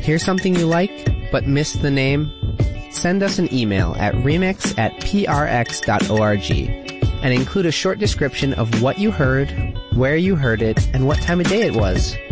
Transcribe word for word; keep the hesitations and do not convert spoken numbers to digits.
Hear something you like, but missed the name? Send us an email at remix at prx.org and include a short description of what you heard, where you heard it, and what time of day it was.